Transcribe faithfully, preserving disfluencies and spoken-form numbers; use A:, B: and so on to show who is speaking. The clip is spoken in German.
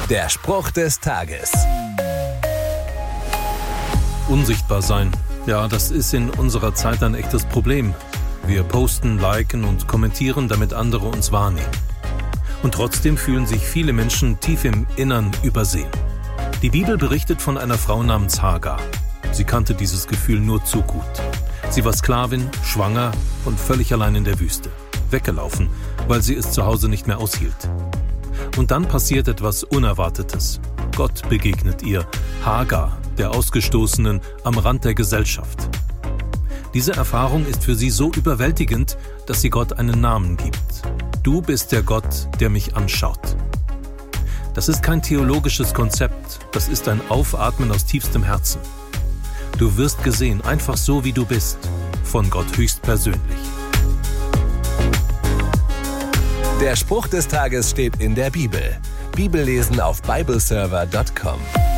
A: Der Spruch des Tages.
B: Unsichtbar sein. Ja, das ist in unserer Zeit ein echtes Problem. Wir posten, liken und kommentieren, damit andere uns wahrnehmen. Und trotzdem fühlen sich viele Menschen tief im Innern übersehen. Die Bibel berichtet von einer Frau namens Hagar. Sie kannte dieses Gefühl nur zu gut. Sie war Sklavin, schwanger und völlig allein in der Wüste. Weggelaufen, weil sie es zu Hause nicht mehr aushielt. Und dann passiert etwas Unerwartetes. Gott begegnet ihr, Hagar, der Ausgestoßenen, am Rand der Gesellschaft. Diese Erfahrung ist für sie so überwältigend, dass sie Gott einen Namen gibt. Du bist der Gott, der mich anschaut. Das ist kein theologisches Konzept, das ist ein Aufatmen aus tiefstem Herzen. Du wirst gesehen, einfach so wie du bist, von Gott höchstpersönlich.
A: Der Spruch des Tages steht in der Bibel. Bibellesen auf bibleserver punkt com.